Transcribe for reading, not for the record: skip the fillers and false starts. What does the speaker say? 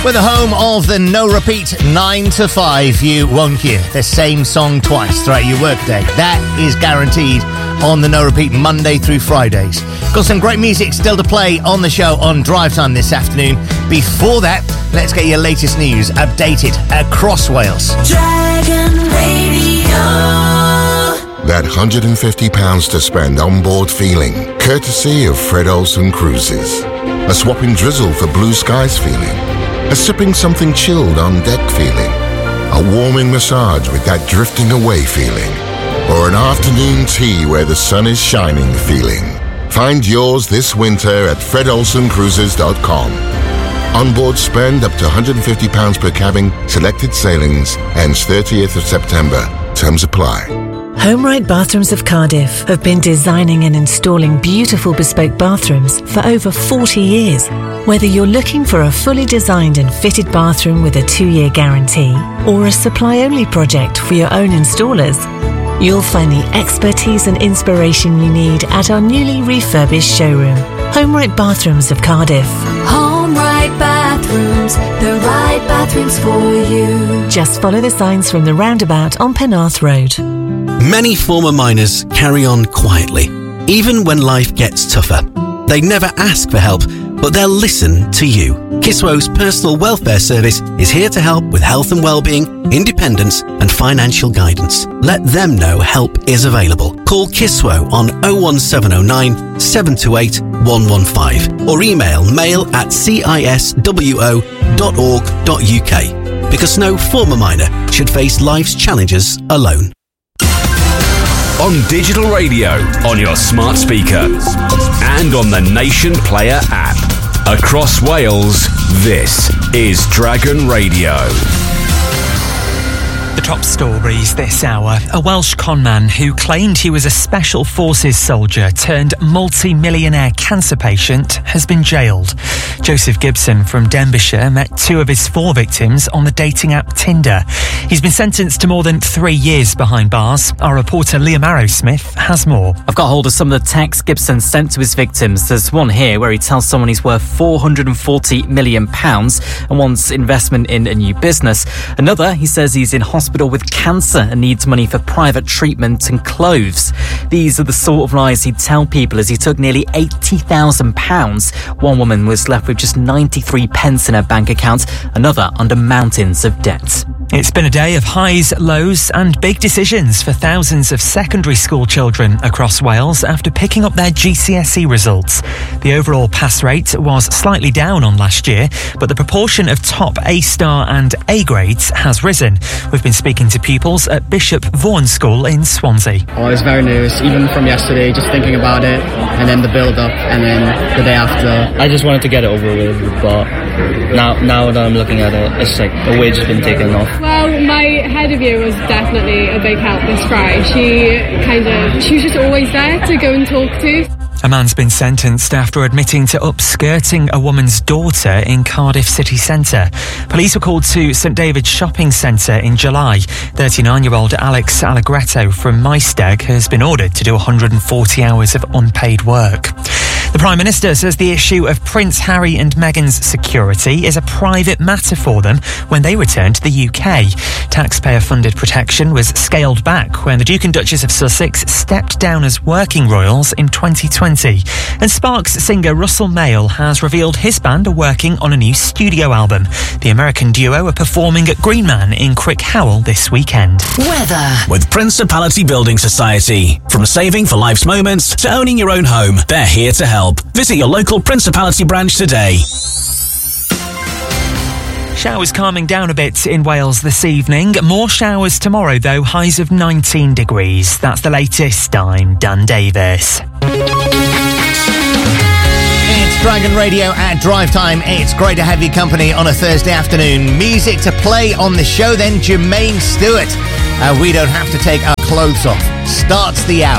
We're the home of the no repeat 9 to 5. You won't hear the same song twice throughout your workday. That is guaranteed on the no repeat Monday through Fridays. Got some great music still to play on the show on Drive Time this afternoon. Before that, let's get your latest news updated across Wales. Dragon Radio. That £150 to spend on board feeling, courtesy of Fred Olsen Cruises. A swapping drizzle for blue skies feeling. A sipping something chilled on deck feeling. A warming massage with that drifting away feeling. Or an afternoon tea where the sun is shining feeling. Find yours this winter at fredolsencruises.com. Onboard spend up to £150 per cabin, selected sailings, ends 30th of September. Terms apply. HomeRight Bathrooms of Cardiff have been designing and installing beautiful bespoke bathrooms for over 40 years. Whether you're looking for a fully designed and fitted bathroom with a 2-year guarantee or a supply-only project for your own installers, you'll find the expertise and inspiration you need at our newly refurbished showroom. HomeRight Bathrooms of Cardiff. HomeRight Bathrooms, the right bathrooms for you. Just follow the signs from the roundabout on Penarth Road. Many former miners carry on quietly, even when life gets tougher. They never ask for help, but they'll listen to you. Kiswo's personal welfare service is here to help with health and well-being, independence and financial guidance. Let them know help is available. Call Kiswo on 01709 728 115 or email mail@ciswo.org.uk, because no former miner should face life's challenges alone. On digital radio, on your smart speaker, and on the Nation Player app. Across Wales, this is Dragon Radio. The top stories this hour. A Welsh conman who claimed he was a Special Forces soldier turned multi-millionaire cancer patient has been jailed. Joseph Gibson from Denbighshire met 2 of his 4 victims on the dating app Tinder. He's been sentenced to more than 3 years behind bars. Our reporter Liam Arrowsmith has more. I've got hold of some of the texts Gibson sent to his victims. There's one here where he tells someone he's worth £440 million and wants investment in a new business. Another, he says he's in hospital with cancer and needs money for private treatment and clothes. These are the sort of lies he'd tell people as he took nearly £80,000. One woman was left with just 93 pence in her bank account, another under mountains of debt. It's been a day of highs, lows and big decisions for thousands of secondary school children across Wales after picking up their GCSE results. The overall pass rate was slightly down on last year, but the proportion of top A-star and A grades has risen. We've been speaking to pupils at Bishop Vaughan School in Swansea. I was very nervous, even from yesterday, just thinking about it, and then the build-up, and then the day after. I just wanted to get it over with, but now that I'm looking at it, it's like the weight's been taken off. Well, my head of year was definitely a big help this Friday. She was just always there to go and talk to. A man's been sentenced after admitting to upskirting a woman's daughter in Cardiff city centre. Police were called to St David's shopping centre in July. 39-year-old Alex Allegretto from Maesteg has been ordered to do 140 hours of unpaid work. The Prime Minister says the issue of Prince Harry and Meghan's security is a private matter for them when they return to the UK. Taxpayer-funded protection was scaled back when the Duke and Duchess of Sussex stepped down as working royals in 2020. And Sparks singer Russell Mael has revealed his band are working on a new studio album. The American duo are performing at Green Man in Crickhowell this weekend. Weather. With Principality Building Society. From saving for life's moments to owning your own home, they're here to help. Visit your local Principality branch today. Showers calming down a bit in Wales this evening. More showers tomorrow, though. Highs of 19 degrees. That's the latest. I'm Dan Davis. It's Dragon Radio at Drive Time. It's great to have your company on a Thursday afternoon. Music to play on the show, then Jermaine Stewart. We Don't Have to Take Our Clothes Off starts the hour.